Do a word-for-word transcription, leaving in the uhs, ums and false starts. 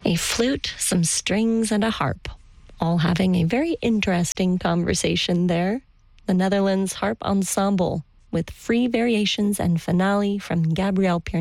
a flute, some strings, and a harp, all having a very interesting conversation there. The Netherlands Harp Ensemble with Free Variations and Finale from Gabriel Pier